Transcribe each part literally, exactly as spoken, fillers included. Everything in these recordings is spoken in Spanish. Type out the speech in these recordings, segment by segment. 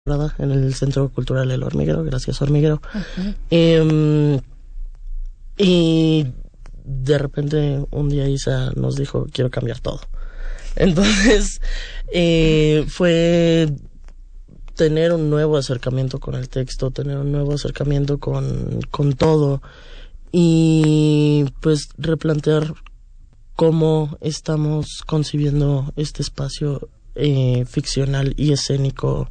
en el Centro Cultural El Hormiguero, gracias Hormiguero. Uh-huh. Eh, y de repente un día Isa nos dijo, quiero cambiar todo. Entonces eh, fue tener un nuevo acercamiento con el texto, tener un nuevo acercamiento con, con todo, y pues replantear cómo estamos concibiendo este espacio eh, ficcional y escénico.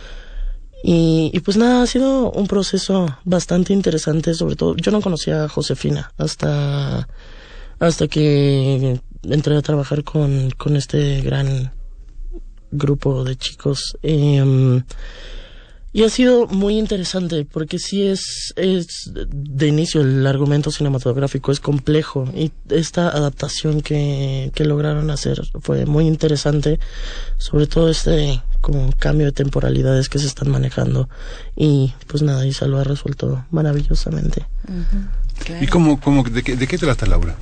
Y, y pues nada, ha sido un proceso bastante interesante. Sobre todo, yo no conocía a Josefina hasta, hasta que entré a trabajar con, con este gran grupo de chicos. Eh, y ha sido muy interesante porque sí es, es de inicio el argumento cinematográfico es complejo, y esta adaptación que, que lograron hacer fue muy interesante, sobre todo este como cambio de temporalidades que se están manejando, y pues nada, Isa lo ha resuelto maravillosamente. Uh-huh. Claro. ¿Y cómo, cómo de, qué, de qué trata, Laura?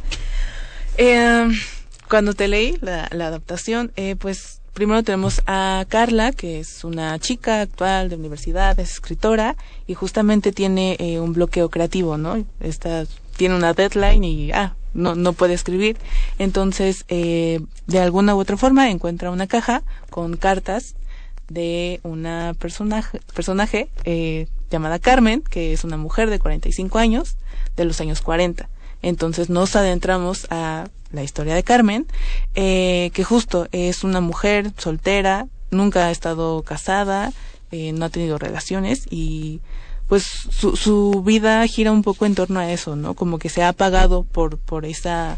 Eh, cuando te leí la, la adaptación, eh, pues primero tenemos a Carla, que es una chica actual de universidad, es escritora, y justamente tiene eh, un bloqueo creativo, ¿no? Está, tiene una deadline y ah, no, no puede escribir. Entonces, eh, de alguna u otra forma, encuentra una caja con cartas de una personaje, personaje eh, llamada Carmen, que es una mujer de cuarenta y cinco años, de los años cuarenta. Entonces nos adentramos a la historia de Carmen, eh, que justo es una mujer soltera, nunca ha estado casada, eh, no ha tenido relaciones, y pues su, su vida gira un poco en torno a eso, ¿no? Como que se ha apagado por, por esa,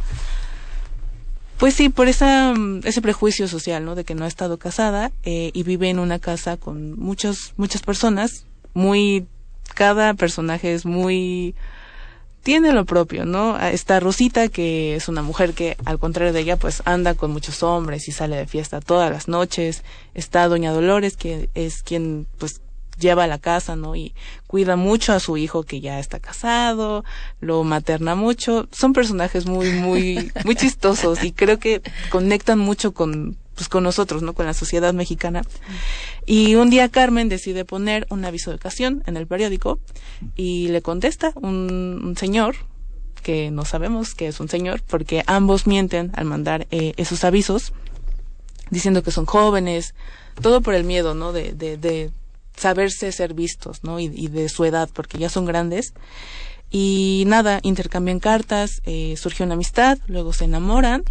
pues sí, por esa, ese prejuicio social, ¿no? De que no ha estado casada, eh, y vive en una casa con muchos, muchas personas, muy, cada personaje es muy, tiene lo propio, ¿no? Está Rosita, que es una mujer que, al contrario de ella, pues anda con muchos hombres y sale de fiesta todas las noches. Está Doña Dolores, que es quien, pues, lleva a la casa, ¿no? Y cuida mucho a su hijo, que ya está casado, lo materna mucho. Son personajes muy, muy, muy chistosos, y creo que conectan mucho con, pues, con nosotros, ¿no? Con la sociedad mexicana. Y un día Carmen decide poner un aviso de ocasión en el periódico, y le contesta un, un señor, que no sabemos que es un señor, porque ambos mienten al mandar eh, esos avisos, diciendo que son jóvenes, todo por el miedo, ¿no? De, de, de saberse ser vistos, ¿no? Y, y de su edad, porque ya son grandes. Y nada, intercambian cartas, eh, surge una amistad, luego se enamoran,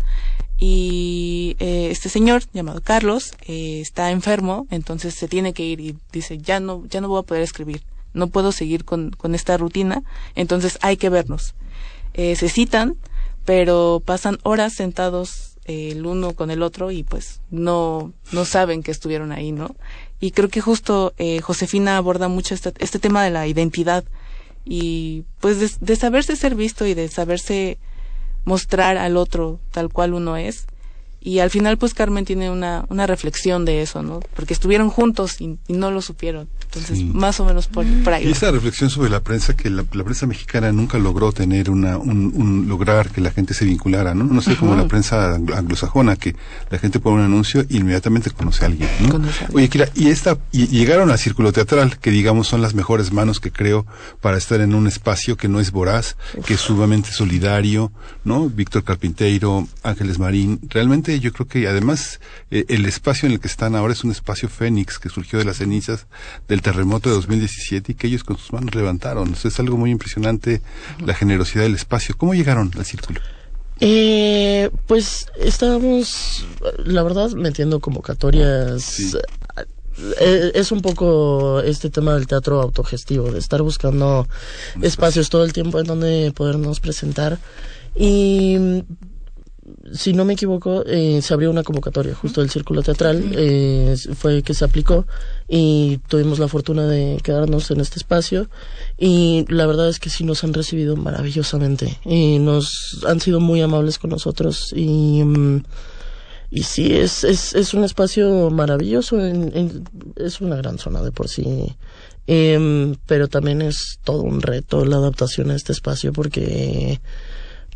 y eh, este señor llamado Carlos eh, está enfermo, entonces se tiene que ir, y dice, ya no, ya no voy a poder escribir, no puedo seguir con, con esta rutina, entonces hay que vernos. Eh, se citan, pero pasan horas sentados eh, el uno con el otro, y pues no, no saben que estuvieron ahí, ¿no? Y creo que justo eh, Josefina aborda mucho este, este tema de la identidad, y pues de, de saberse ser visto y de saberse mostrar al otro tal cual uno es. Y al final, pues, Carmen tiene una, una reflexión de eso, ¿no? Porque estuvieron juntos y, y no lo supieron. Entonces, sí, más o menos por, por ahí. Y esa reflexión sobre la prensa, que la, la prensa mexicana nunca logró tener una, un, un, lograr que la gente se vinculara, ¿no? No sé, como la prensa anglosajona, que la gente pone un anuncio e inmediatamente conoce a alguien, ¿no? Conoce a alguien. Oye, Kira, y esta, y llegaron al Círculo Teatral, que digamos son las mejores manos que creo para estar en un espacio que no es voraz, Uf. que es sumamente solidario, ¿no? Víctor Carpinteiro, Ángeles Marín, realmente yo creo que además eh, el espacio en el que están ahora es un espacio fénix que surgió de las cenizas del terremoto de dos mil diecisiete, y que ellos con sus manos levantaron. Eso es algo muy impresionante, la generosidad del espacio. ¿Cómo llegaron al círculo? Eh, pues estábamos, la verdad, metiendo convocatorias. Sí. Eh, es un poco este tema del teatro autogestivo, de estar buscando un espacios espacio. todo el tiempo en donde podernos presentar. Y si no me equivoco, eh, se abrió una convocatoria justo del Círculo Teatral, eh, fue que se aplicó, y tuvimos la fortuna de quedarnos en este espacio, y la verdad es que sí nos han recibido maravillosamente, y nos han sido muy amables con nosotros, y um, y sí, es, es, es un espacio maravilloso, en, en, es una gran zona de por sí, eh, pero también es todo un reto la adaptación a este espacio, porque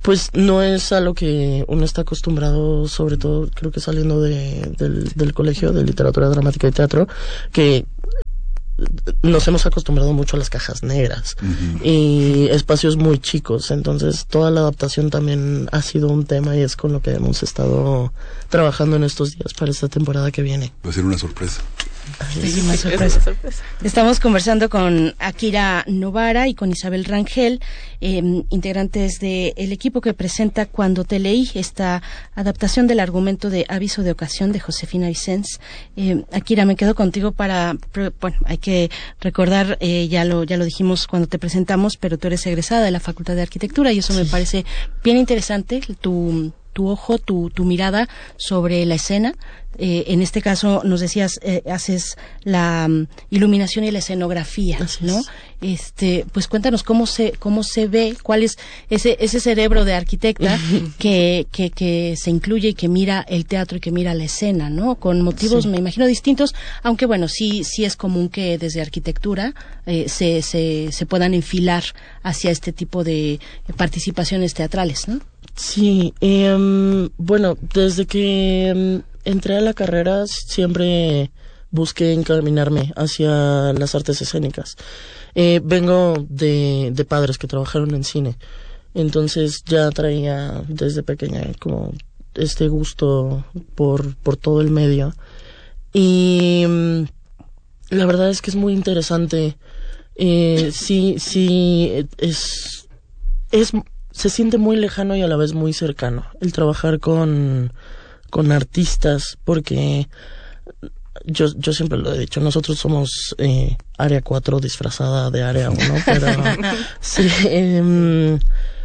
Pues no es a lo que uno está acostumbrado, sobre todo creo que saliendo de, del, del colegio de literatura dramática y teatro, que nos hemos acostumbrado mucho a las cajas negras uh-huh. y espacios muy chicos, entonces toda la adaptación también ha sido un tema y es con lo que hemos estado trabajando en estos días para esta temporada que viene. Va a ser una sorpresa. Sí, una sorpresa. sorpresa. Estamos conversando con Akira Novara y con Isabel Rangel, eh, integrantes del equipo que presenta Cuando te leí, esta adaptación del argumento de Aviso de ocasión de Josefina Vicens. Eh, Akira, me quedo contigo para, bueno, hay que recordar, eh, ya lo ya lo dijimos cuando te presentamos, pero tú eres egresada de la Facultad de Arquitectura y eso sí. Me parece bien interesante, tu tu ojo, tu, tu mirada sobre la escena. Eh, en este caso, nos decías, eh, haces la um, iluminación y la escenografía, Así ¿no? Es. Este, pues cuéntanos cómo se, cómo se ve, cuál es ese, ese cerebro de arquitecta que, que, que se incluye y que mira el teatro y que mira la escena, ¿no? Con motivos, sí. me imagino, distintos, aunque bueno, sí, sí es común que desde arquitectura, eh, se, se, se puedan enfilar hacia este tipo de participaciones teatrales, ¿no? Sí, eh, bueno, desde que eh, entré a la carrera siempre busqué encaminarme hacia las artes escénicas. Eh, vengo de, de padres que trabajaron en cine, entonces ya traía desde pequeña como este gusto por, por todo el medio. Y um, la verdad es que es muy interesante. Eh, sí, sí, es... es se siente muy lejano y a la vez muy cercano el trabajar con, con artistas, porque yo, yo siempre lo he dicho, nosotros somos eh, área cuatro disfrazada de área uno, pero sí, eh,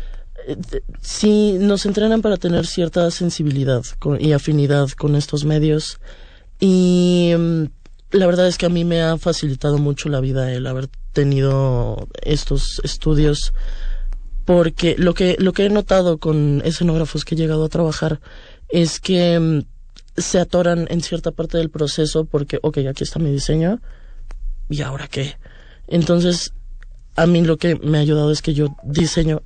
sí nos entrenan para tener cierta sensibilidad con, y afinidad con estos medios, y eh, la verdad es que a mí me ha facilitado mucho la vida el haber tenido estos estudios, porque lo que lo que he notado con escenógrafos que he llegado a trabajar es que um, se atoran en cierta parte del proceso porque, ok, aquí está mi diseño, ¿y ahora qué? Entonces, a mí lo que me ha ayudado es que yo diseño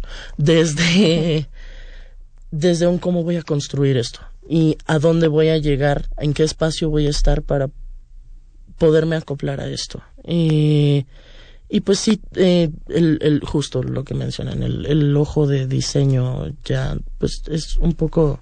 desde, desde un cómo voy a construir esto y a dónde voy a llegar, en qué espacio voy a estar para poderme acoplar a esto. Y... Y pues sí, eh, el, el, justo lo que mencionan, el, el ojo de diseño ya pues es un poco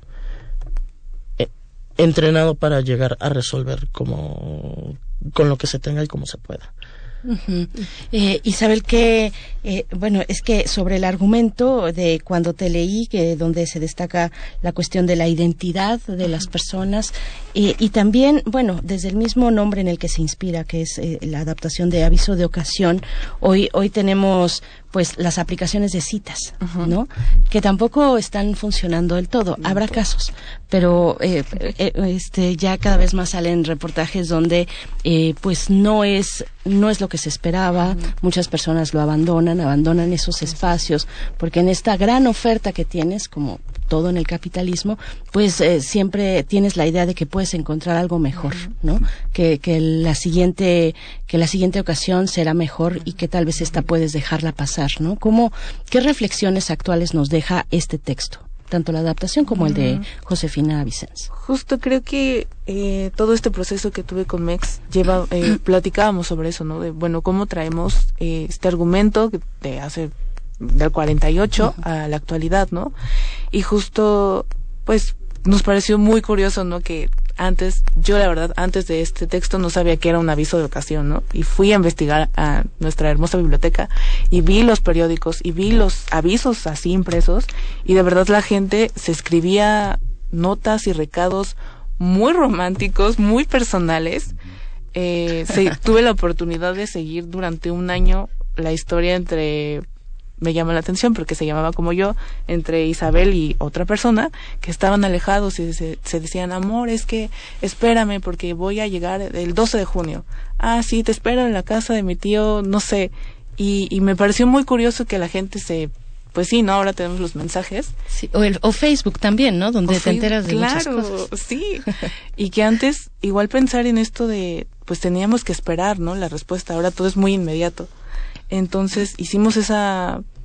eh, entrenado para llegar a resolver como con lo que se tenga y como se pueda. Uh-huh. Eh, Isabel, que eh, bueno, es que sobre el argumento de Cuando te leí, que donde se destaca la cuestión de la identidad de las personas, eh, y también, bueno, desde el mismo nombre en el que se inspira, que es eh, la adaptación de Aviso de ocasión, hoy hoy tenemos pues las aplicaciones de citas, uh-huh. ¿no? Que tampoco están funcionando del todo. No, habrá casos, pero eh, eh, este ya cada vez más salen reportajes donde eh, pues no es no es lo que se esperaba. Uh-huh. Muchas personas lo abandonan, abandonan esos espacios, porque en esta gran oferta que tienes, como todo en el capitalismo, pues eh, siempre tienes la idea de que puedes encontrar algo mejor, ¿no? Que que la siguiente que la siguiente ocasión será mejor y que tal vez esta puedes dejarla pasar, ¿no? ¿Cómo, qué reflexiones actuales nos deja este texto, tanto la adaptación como uh-huh. el de Josefina Vicens? Justo creo que eh, todo este proceso que tuve con Mex lleva, eh, platicábamos sobre eso, ¿no? De bueno, cómo traemos eh, este argumento de hace del cuarenta y ocho uh-huh. a la actualidad, ¿no? Y justo, pues, nos pareció muy curioso, ¿no? Que antes, yo la verdad, antes de este texto no sabía que era un aviso de ocasión, ¿no? Y fui a investigar a nuestra hermosa biblioteca y vi los periódicos y vi los avisos así impresos y de verdad la gente se escribía notas y recados muy románticos, muy personales. Eh, se, tuve la oportunidad de seguir durante un año la historia entre... me llama la atención porque se llamaba como yo, entre Isabel y otra persona que estaban alejados y se, se decían, amor, es que espérame porque voy a llegar el doce de junio. Ah, sí, te espero en la casa de mi tío, no sé. Y, y me pareció muy curioso que la gente se... Pues sí, ¿no? Ahora tenemos los mensajes. Sí, o, el, o Facebook también, ¿no? Donde o te Facebook, enteras de claro, muchas cosas. Claro, sí. Y que antes, igual pensar en esto de, pues teníamos que esperar, ¿no? La respuesta. Ahora todo es muy inmediato. Entonces hicimos esa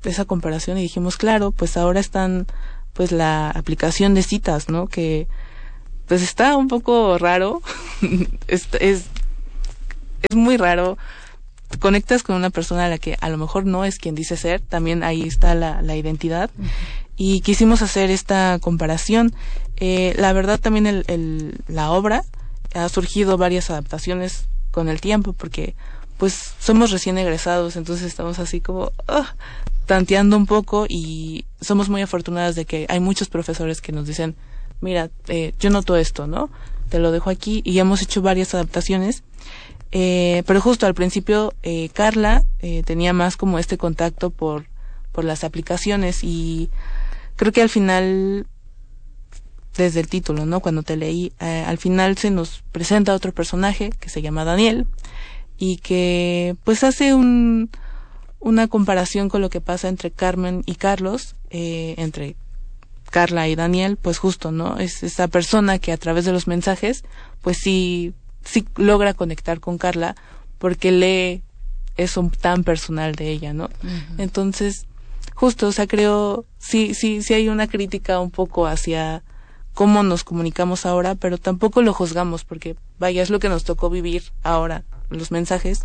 esa comparación y dijimos, claro, pues ahora están pues la aplicación de citas, ¿no? Que pues está un poco raro, es, es es muy raro. Conectas con una persona a la que a lo mejor no es quien dice ser, también ahí está la, la identidad. Uh-huh. Y quisimos hacer esta comparación. Eh, la verdad también el, el, la obra ha surgido varias adaptaciones con el tiempo, porque pues somos recién egresados, entonces estamos así como uh, tanteando un poco, y somos muy afortunadas de que hay muchos profesores que nos dicen, mira, eh, yo noto esto, ¿no? Te lo dejo aquí, y hemos hecho varias adaptaciones. Eh, pero justo al principio eh, Carla eh, tenía más como este contacto por por las aplicaciones, y creo que al final, desde el título, ¿no? Cuando te leí, eh, al final se nos presenta otro personaje que se llama Daniel, y que pues hace un una comparación con lo que pasa entre Carmen y Carlos, eh, entre Carla y Daniel, pues justo, ¿no? Es esa persona que a través de los mensajes, pues sí sí logra conectar con Carla porque lee eso tan personal de ella, ¿no? Uh-huh. Entonces, justo, o sea, creo, sí, sí, sí hay una crítica un poco hacia cómo nos comunicamos ahora, pero tampoco lo juzgamos porque, vaya, es lo que nos tocó vivir ahora, los mensajes,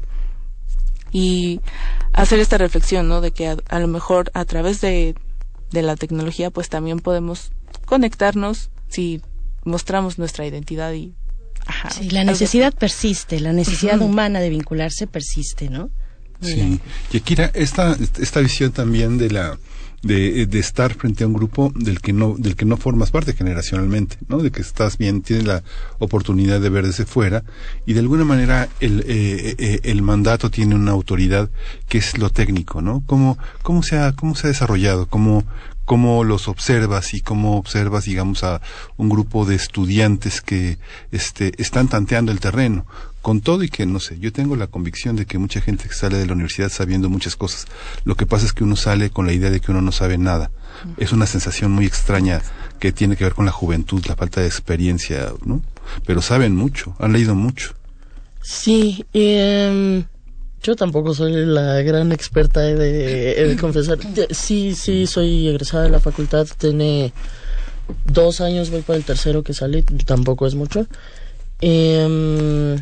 y hacer esta reflexión, ¿no? De que a, a lo mejor a través de, de la tecnología, pues también podemos conectarnos si mostramos nuestra identidad y Ajá, sí, la necesidad persiste, la necesidad uh-huh. humana de vincularse persiste, ¿no? Sí, y Akira, esta esta visión también de la de, de estar frente a un grupo del que no del que no formas parte generacionalmente, ¿no? De que estás bien, tienes la oportunidad de ver desde fuera, y de alguna manera el eh, eh, el mandato tiene una autoridad que es lo técnico, ¿no? ¿Cómo cómo se ha cómo se ha desarrollado? ¿Cómo cómo los observas y cómo observas, digamos, a un grupo de estudiantes que este están tanteando el terreno? Con todo y que, no sé, yo tengo la convicción de que mucha gente que sale de la universidad sabiendo muchas cosas. Lo que pasa es que uno sale con la idea de que uno no sabe nada. Es una sensación muy extraña que tiene que ver con la juventud, la falta de experiencia, ¿no? Pero saben mucho, han leído mucho. Sí, eh, yo tampoco soy la gran experta de, de confesar. Sí, sí, soy egresada de la facultad, tiene dos años, voy por el tercero que salí, tampoco es mucho. Eh,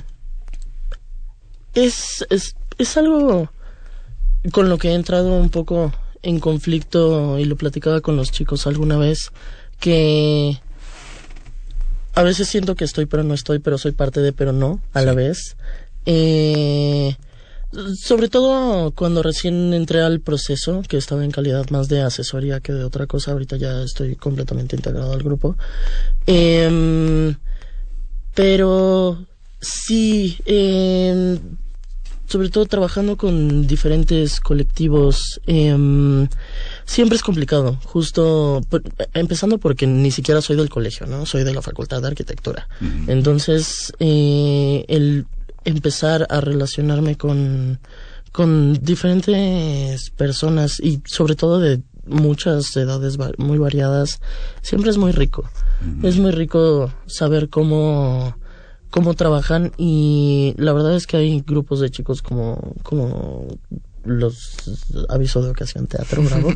es, es, es algo con lo que he entrado un poco en conflicto, y lo platicaba con los chicos alguna vez, que a veces siento que estoy pero no estoy, pero soy parte de pero no a la vez. Eh... Sobre todo cuando recién entré al proceso, que estaba en calidad más de asesoría que de otra cosa. Ahorita ya estoy completamente integrado al grupo. Eh, pero sí, eh, sobre todo trabajando con diferentes colectivos, eh, siempre es complicado. Justo, por, empezando porque ni siquiera soy del colegio, ¿no? Soy de la Facultad de Arquitectura. Mm-hmm. Entonces, eh, el empezar a relacionarme con con diferentes personas, y sobre todo de muchas edades muy variadas, siempre es muy rico. Uh-huh. Es muy rico saber cómo cómo trabajan, y la verdad es que hay grupos de chicos como como los Aviso de Ocasión Teatro Bravo,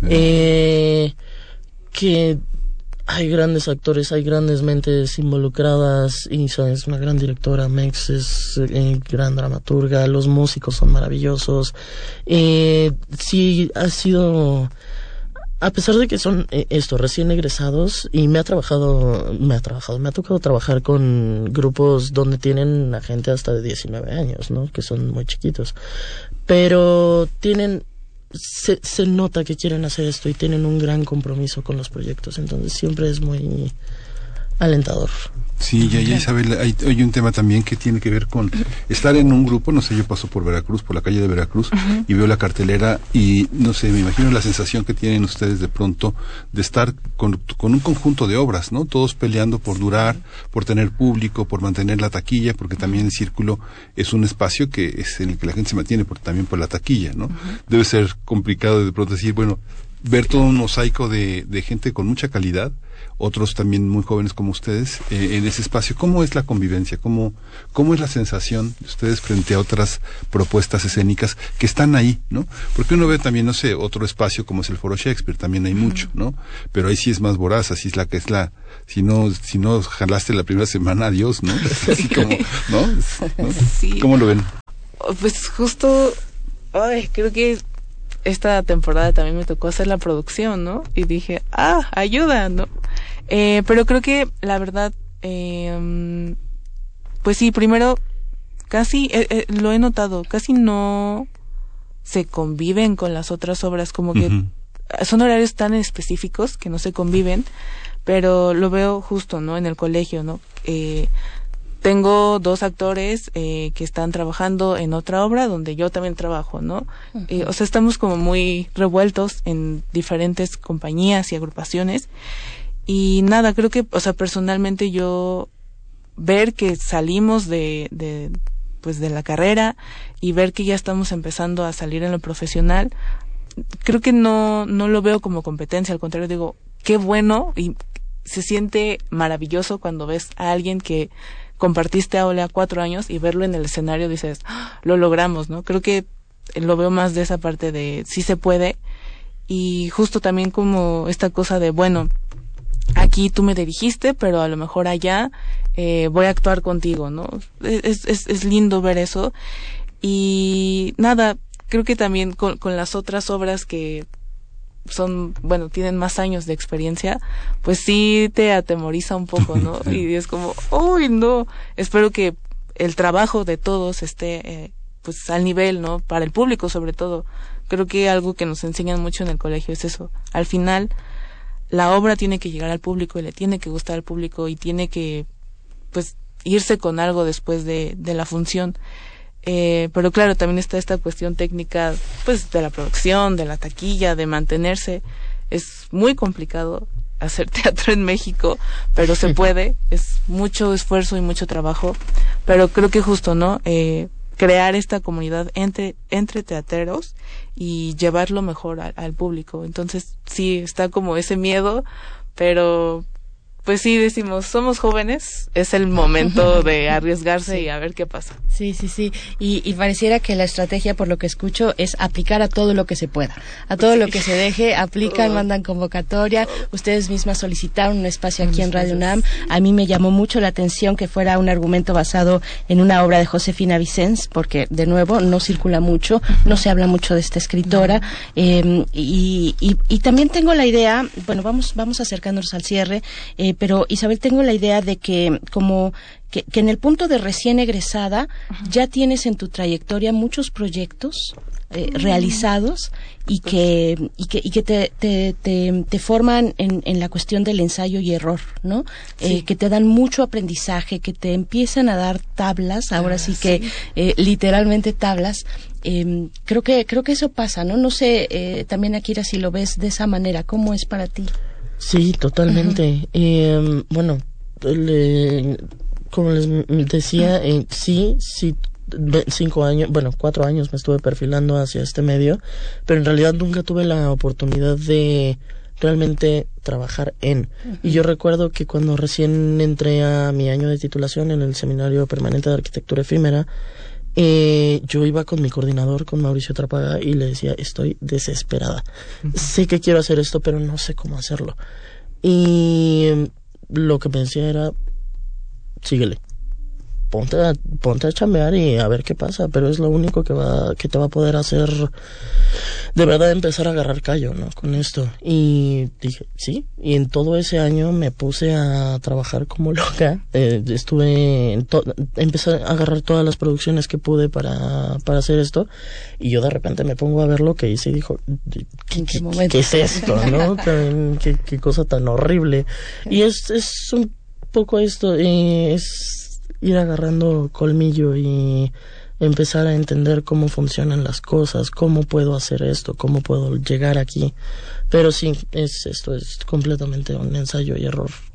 eh, que hay grandes actores, hay grandes mentes involucradas. Isa es una gran directora, Mex es eh, gran dramaturga, los músicos son maravillosos. Eh, sí, ha sido, a pesar de que son eh, esto, recién egresados, y me ha trabajado, me ha trabajado, me ha tocado trabajar con grupos donde tienen a gente hasta de diecinueve años, ¿no? Que son muy chiquitos, pero tienen Se, se nota que quieren hacer esto y tienen un gran compromiso con los proyectos, entonces siempre es muy alentador. Sí, ya, ya Isabel, hay, hay un tema también que tiene que ver con estar en un grupo. No sé, yo paso por Veracruz, por la calle de Veracruz, uh-huh. y veo la cartelera, y no sé, me imagino la sensación que tienen ustedes de pronto de estar con, con un conjunto de obras, ¿no? Todos peleando por durar, por tener público, por mantener la taquilla, porque también el círculo es un espacio que es en el que la gente se mantiene, por, también por la taquilla, ¿no? Uh-huh. Debe ser complicado de pronto decir, bueno, ver todo un mosaico de, de gente con mucha calidad, otros también muy jóvenes como ustedes, eh, en ese espacio. ¿Cómo es la convivencia? ¿Cómo, cómo es la sensación de ustedes frente a otras propuestas escénicas que están ahí, ¿no? Porque uno ve también, no sé, otro espacio como es el Foro Shakespeare, también hay mucho, ¿no? Pero ahí sí es más voraz, así es la que es la, si no, si no jalaste la primera semana, adiós, ¿no? Así como, ¿no? ¿no? Sí. ¿Cómo lo ven? Pues justo, ay, creo que esta temporada también me tocó hacer la producción, ¿no? Y dije, ah, ayuda, ¿no? Eh, pero creo que la verdad, eh, pues sí, primero, casi, eh, eh, lo he notado, casi no se conviven con las otras obras, como que uh-huh. son horarios tan específicos que no se conviven, pero lo veo justo, ¿no? En el colegio, ¿no? Eh, Tengo dos actores eh, que están trabajando en otra obra donde yo también trabajo, ¿no? Uh-huh. Eh, o sea, estamos como muy revueltos en diferentes compañías y agrupaciones. Y nada, creo que, o sea, personalmente yo ver que salimos de, de, pues de la carrera y ver que ya estamos empezando a salir en lo profesional, creo que no, no lo veo como competencia, al contrario, digo, qué bueno, y se siente maravilloso cuando ves a alguien que compartiste ahora cuatro años y verlo en el escenario dices, ¡ah! Lo logramos, ¿no? Creo que lo veo más de esa parte de sí se puede, y justo también como esta cosa de, bueno, aquí tú me dirigiste, pero a lo mejor allá eh, voy a actuar contigo, ¿no? Es, es, es lindo ver eso. Y nada, creo que también con, con las otras obras que son, bueno, tienen más años de experiencia, pues sí te atemoriza un poco, ¿no? Y es como, uy, no, espero que el trabajo de todos esté eh, pues al nivel, ¿no? Para el público sobre todo. Creo que algo que nos enseñan mucho en el colegio es eso. Al final, la obra tiene que llegar al público y le tiene que gustar al público y tiene que, pues, irse con algo después de, de la función. Eh, pero claro, también está esta cuestión técnica, pues, de la producción, de la taquilla, de mantenerse. Es muy complicado hacer teatro en México, pero se puede. Es mucho esfuerzo y mucho trabajo. Pero creo que justo, ¿no? Eh, crear esta comunidad entre entre teatreros y llevarlo mejor a, al público. Entonces, sí, está como ese miedo, pero pues sí decimos, somos jóvenes, es el momento de arriesgarse sí. y a ver qué pasa. Sí, sí, sí. Y, y pareciera que la estrategia, por lo que escucho, es aplicar a todo lo que se pueda. A todo sí. lo que se deje, aplican, oh. mandan convocatoria. Ustedes mismas solicitaron un espacio aquí en Radio UNAM. A mí me llamó mucho la atención que fuera un argumento basado en una obra de Josefina Vicens, porque, de nuevo, no circula mucho, no se habla mucho de esta escritora. No. Eh, y, y, y también tengo la idea, bueno, vamos, vamos acercándonos al cierre, eh, pero Isabel, tengo la idea de que como que, que en el punto de recién egresada uh-huh. ya tienes en tu trayectoria muchos proyectos eh, uh-huh. realizados y que y que y que te te, te, te forman en, en la cuestión del ensayo y error, ¿no? Sí. Eh, que te dan mucho aprendizaje, que te empiezan a dar tablas, ahora uh, sí que sí. Eh, literalmente tablas. Eh, creo que creo que eso pasa, ¿no? No sé, eh, también Akira, si lo ves de esa manera, ¿cómo es para ti? Sí, totalmente. Uh-huh. Eh, bueno, le, como les decía, eh, sí, sí, cinco años, bueno, cuatro años me estuve perfilando hacia este medio, pero en realidad nunca tuve la oportunidad de realmente trabajar en. Uh-huh. Y yo recuerdo que cuando recién entré a mi año de titulación en el Seminario Permanente de Arquitectura Efímera, Eh, yo iba con mi coordinador, con Mauricio Trapaga, y le decía, estoy desesperada. Uh-huh. Sé que quiero hacer esto, pero no sé cómo hacerlo. Y lo que me decía era, síguele. Ponte a, ponte a chambear y a ver qué pasa, pero es lo único que va, que te va a poder hacer de verdad empezar a agarrar callo, ¿no? Con esto. Y dije, sí, y en todo ese año me puse a trabajar como loca. Eh, estuve, en to- empecé a agarrar todas las producciones que pude para, para hacer esto, y yo de repente me pongo a ver lo que hice y dijo, ¿qué, ¿En qué, qué, ¿qué es esto, no? ¿Qué, qué cosa tan horrible? Y es, es un poco esto, eh, es ir agarrando colmillo y empezar a entender cómo funcionan las cosas, cómo puedo hacer esto, cómo puedo llegar aquí. Pero sí, es esto es completamente un ensayo y error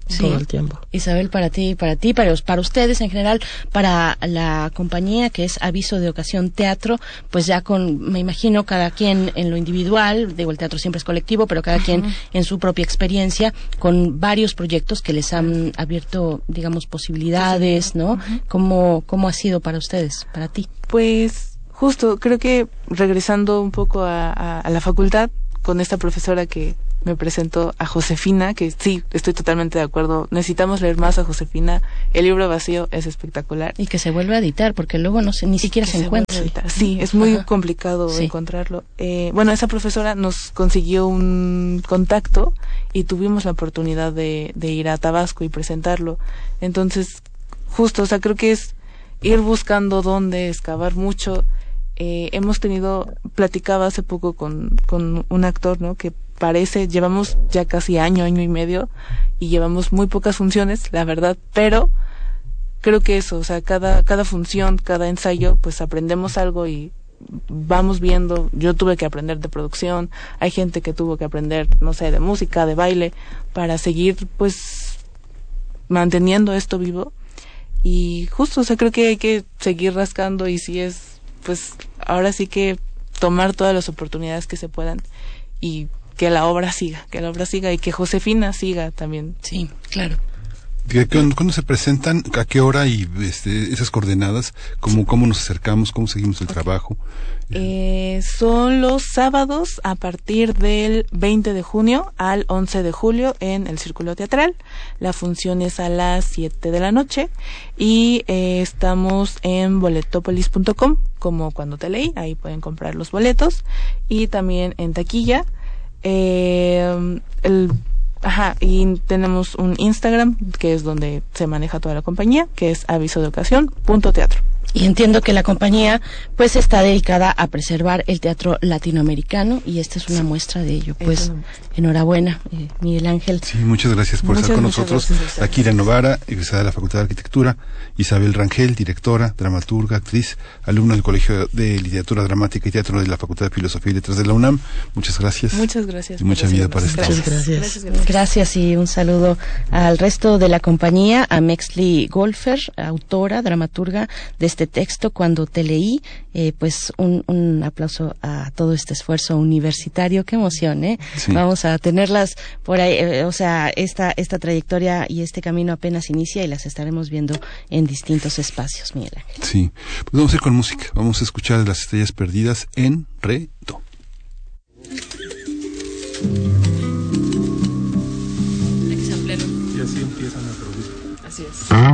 sí. todo el tiempo. Isabel, para ti, para ti, para, para ustedes en general, para la compañía que es Aviso de Ocasión Teatro, pues ya con, me imagino, cada quien en lo individual, digo, el teatro siempre es colectivo, pero cada uh-huh. quien en su propia experiencia, con varios proyectos que les han abierto, digamos, posibilidades, ¿no? Uh-huh. ¿Cómo, cómo ha sido para ustedes, para ti? Pues, justo, creo que regresando un poco a, a, a la facultad, con esta profesora que me presentó, a Josefina, que sí, estoy totalmente de acuerdo, necesitamos leer más a Josefina, el libro vacío es espectacular. Y que se vuelve a editar, porque luego no se, ni siquiera se, se encuentra. Sí, es muy Ajá. complicado sí. encontrarlo. Eh, bueno, esa profesora nos consiguió un contacto y tuvimos la oportunidad de, de ir a Tabasco y presentarlo. Entonces, justo, o sea, creo que es ir buscando dónde, excavar mucho. Eh, hemos tenido, platicaba hace poco con, con un actor, ¿no? Que parece, llevamos ya casi año, año y medio, y llevamos muy pocas funciones, la verdad, pero creo que eso, o sea, cada, cada función, cada ensayo, pues aprendemos algo y vamos viendo. Yo tuve que aprender de producción, hay gente que tuvo que aprender, no sé, de música, de baile, para seguir, pues, manteniendo esto vivo. Y justo, o sea, creo que hay que seguir rascando y si es, pues ahora sí que tomar todas las oportunidades que se puedan y que la obra siga, que la obra siga y que Josefina siga también. Sí, claro. ¿Cuándo se presentan? ¿A qué hora? Y este, esas coordenadas, ¿cómo, cómo nos acercamos? ¿Cómo seguimos el okay. trabajo? Eh, son los sábados a partir del veinte de junio al once de julio en el Círculo Teatral. La función es a las siete de la noche y eh, estamos en boletopolis punto com, como cuando te leí, ahí pueden comprar los boletos, y también en taquilla. Eh, el Ajá, y tenemos un Instagram que es donde se maneja toda la compañía, que es aviso de ocasión punto teatro. Y entiendo que la compañía pues está dedicada a preservar el teatro latinoamericano y esta es una sí. muestra de ello. Pues no. enhorabuena, eh, Miguel Ángel. Sí, muchas gracias por muchas, estar con nosotros. Gracias, Akira Novara, egresada de la Facultad de Arquitectura, Isabel Rangel, directora, dramaturga, actriz, alumna del Colegio de Literatura Dramática y Teatro de la Facultad de Filosofía y Letras de la UNAM. Muchas gracias. Muchas gracias. Y mucha vida para estar. Muchas gracias. Gracias, gracias. Gracias y un saludo al resto de la compañía, a Mexli Golfer, autora, dramaturga de este texto, Cuando te leí, eh, pues un, un aplauso a todo este esfuerzo universitario. Qué emoción, ¿eh? Sí. Vamos a tenerlas por ahí, eh, o sea, esta esta trayectoria y este camino apenas inicia y las estaremos viendo en distintos espacios, Miguel Ángel. Sí, pues vamos a ir con música, vamos a escuchar Las Estrellas Perdidas en re do. Y así empiezan a producir. Así es.